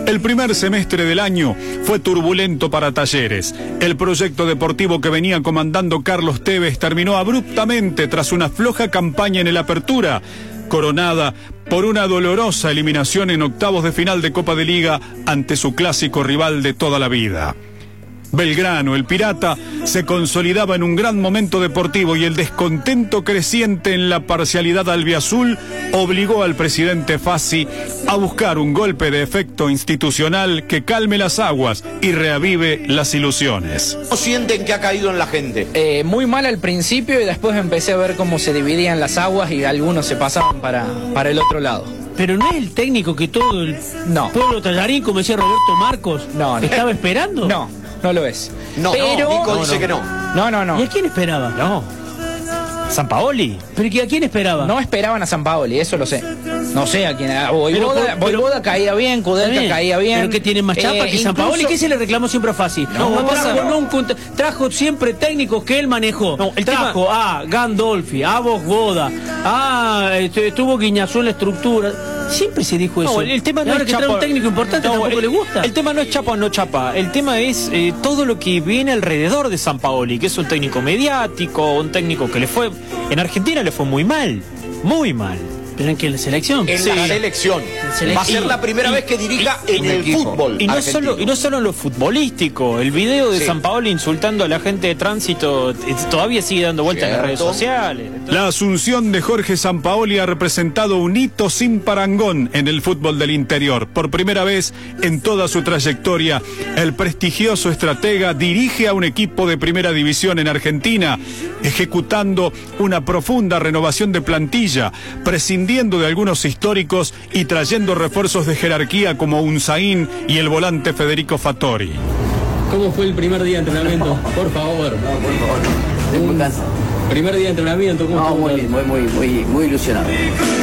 El primer semestre del año fue turbulento para Talleres. El proyecto deportivo que venía comandando Carlos Tevez terminó abruptamente tras una floja campaña en el Apertura, coronada por una dolorosa eliminación en octavos de final de Copa de Liga ante su clásico rival de toda la vida. Belgrano, el Pirata, se consolidaba en un gran momento deportivo y el descontento creciente en la parcialidad albiazul obligó al presidente Fassi a buscar un golpe de efecto institucional que calme las aguas y reavive las ilusiones. ¿Cómo sienten que ha caído en la gente? Muy mal al principio y después empecé a ver cómo se dividían las aguas y algunos se pasaban para el otro lado. Pero no es el técnico que todo el pueblo tallarín, como decía Roberto Marcos, estaba esperando. No lo es. No, pero Nico dice que no. No. ¿Y a quién esperaba? No. ¿Sampaoli? ¿Pero a quién esperaba? No esperaban a Sampaoli, eso lo sé. No sé a quién. Voivoda caía bien, Kudelka caía bien. ¿Pero qué tiene más chapa que Sampaoli? ¿Qué se le reclamó siempre a Fassi? Trajo siempre técnicos que él manejó. Trajo a Gandolfi, a Voivoda, estuvo Guiñazú en la estructura. Siempre se dijo eso. El tema no es que trae un técnico importante tampoco le gusta. El tema no es chapa o no chapa. El tema es todo lo que viene alrededor de Sampaoli, que es un técnico mediático, un técnico que le fue... En Argentina le fue muy mal. Muy mal. ¿Pero en qué? ¿En la selección? En la selección. Va a ser la primera vez que dirija en el fútbol. Y no solo en lo futbolístico. El video de Sampaoli insultando a la gente de tránsito todavía sigue dando vueltas en las redes sociales. La asunción de Jorge Sampaoli ha representado un hito sin parangón en el fútbol del interior. Por primera vez en toda su trayectoria, el prestigioso estratega dirige a un equipo de primera división en Argentina, ejecutando una profunda renovación de plantilla, prescindiendo de algunos históricos y trayendo refuerzos de jerarquía como Unzaín y el volante Federico Fattori. ¿Cómo fue el primer día de entrenamiento? Por favor. No, por favor. Estoy muy cansado. Primer día de entrenamiento, ¿cómo muy ilusionado.